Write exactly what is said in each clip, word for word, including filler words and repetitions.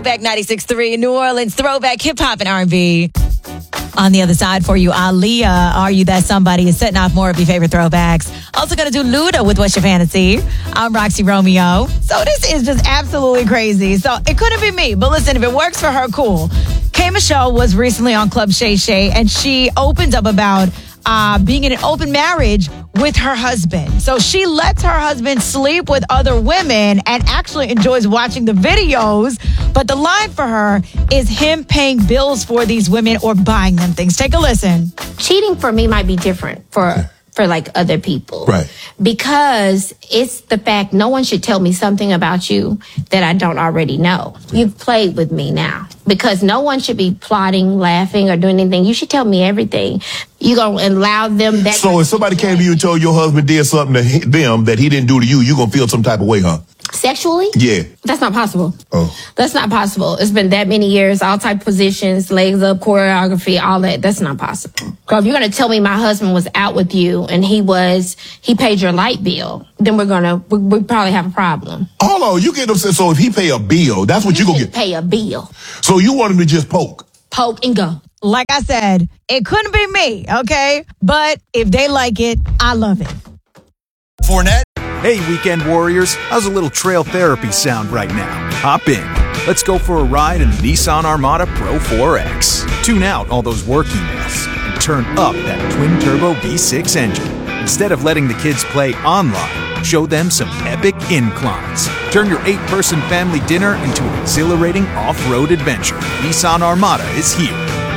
Throwback ninety-six point three, New Orleans Throwback Hip Hop and R and B. On the other side for you, Aaliyah, Are You That Somebody, is setting off more of your favorite throwbacks. Also going to do Luda with What's Your Fantasy. I'm Roxy Romeo. So this is just absolutely crazy. So it couldn't be me, but listen, if it works for her, cool. K Michelle was recently on Club Shay Shay, and she opened up about uh, being in an open marriage with her husband. So she lets her husband sleep with other women and actually enjoys watching the videos. But the line for her is him paying bills for these women or buying them things. Take a listen. Cheating for me might be different for for like other people. Right. Because it's the fact no one should tell me something about you that I don't already know. You've played with me now. Because no one should be plotting, laughing, or doing anything. You should tell me everything. You gonna allow them that. So if somebody came to you and told your husband did something to he- them that he didn't do to you, you gonna feel some type of way, huh? Sexually? Yeah. That's not possible. Oh. That's not possible. It's been that many years, all type of positions, legs up, choreography, all that. That's not possible. Girl, if you're going to tell me my husband was out with you and he was, he paid your light bill, then we're going to, we, we probably have a problem. Hold on, you get upset. So if he pay a bill, that's what you, you gonna get. Pay a bill. So you want him to just poke? Poke and go. Like I said, it couldn't be me, okay? But if they like it, I love it. Fournette. Hey, weekend warriors, how's a little trail therapy sound right now? Hop in. Let's go for a ride in the Nissan Armada Pro four X. Tune out all those work emails and turn up that twin-turbo V six engine. Instead of letting the kids play online, show them some epic inclines. Turn your eight-person family dinner into an exhilarating off-road adventure. Nissan Armada is here.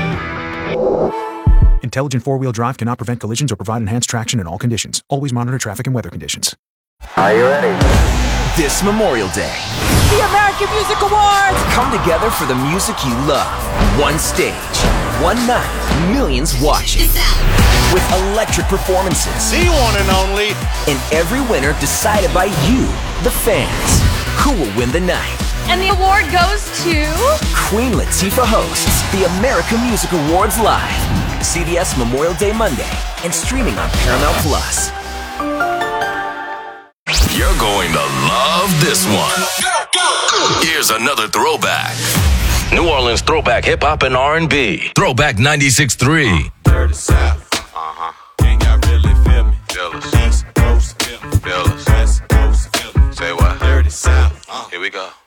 Intelligent four-wheel drive cannot prevent collisions or provide enhanced traction in all conditions. Always monitor traffic and weather conditions. Are you ready? This Memorial Day, The American Music Awards! come together for the music you love. One stage, one night, millions watching. With electric performances. The one and only. And every winner decided by you, the fans. Who will win the night? And the award goes to... Queen Latifah hosts the American Music Awards live. C B S Memorial Day Monday and streaming on Paramount Plus. You're going to love this one. Here's another throwback. New Orleans Throwback Hip Hop and R and B. Throwback ninety-six point three. Dirty South. Uh-huh. Ain't got really feel me. Jealous. East Coast. Jealous. West Coast. Say what? Dirty South. Uh. Here we go.